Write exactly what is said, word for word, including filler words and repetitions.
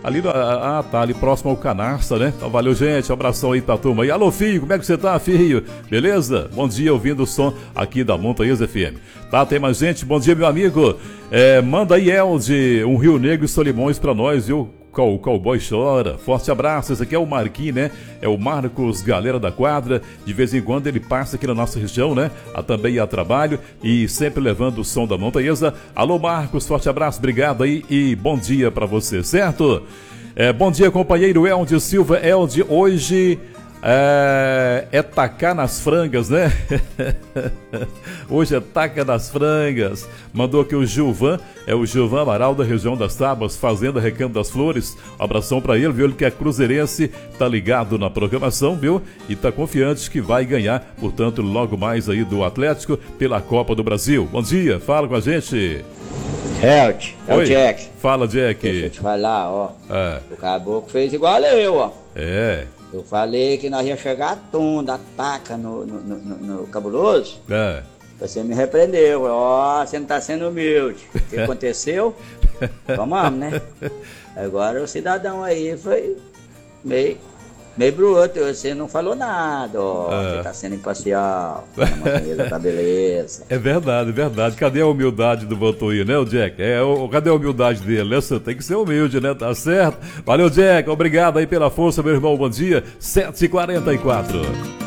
Ali, ah, tá, ali próximo ao Canastra, né? Então, valeu, gente, um abração aí pra turma. E alô, filho, como é que você tá, filho? Beleza? Bom dia, ouvindo o som aqui da Montanhas F M. Tá, tem mais gente? Bom dia, meu amigo. É, manda aí, Elde, um Rio Negro e Solimões pra nós, viu? O cowboy chora. Forte abraço. Esse aqui é o Marquinhos, né? É o Marcos, galera da quadra. De vez em quando ele passa aqui na nossa região, né? A, também a trabalho e sempre levando o som da Montanhesa. Alô, Marcos, forte abraço, obrigado aí e bom dia pra você, certo? É, bom dia, companheiro Elde Silva. Elde, hoje é, é tacar nas frangas, né? Hoje é taca nas frangas. Mandou aqui o Gilvan, é o Gilvan Amaral da região das Tábuas, Fazenda Recanto das Flores. Um abração pra ele, viu? Ele que é cruzeirense, tá ligado na programação, viu? E tá confiante que vai ganhar, portanto, logo mais aí do Atlético pela Copa do Brasil. Bom dia, fala com a gente. Helt, é o Jack. Fala, Jack. Deixa eu te falar, ó. É. O caboclo fez igual eu, ó. É. Eu falei que nós ia chegar a tom da taca no, no, no, no cabuloso. É. Você me repreendeu, ó, você não tá sendo humilde. O que aconteceu? Tomamos, né? Agora o cidadão aí foi meio, meio bruto, você não falou nada, ó. É. Você tá sendo imparcial. Beleza, tá beleza. É verdade, é verdade. Cadê a humildade do Vantuí, né, o Jack? É, o, cadê a humildade dele, né? Você tem que ser humilde, né? Tá certo? Valeu, Jack. Obrigado aí pela força, meu irmão. Bom dia. sete e quarenta e quatro.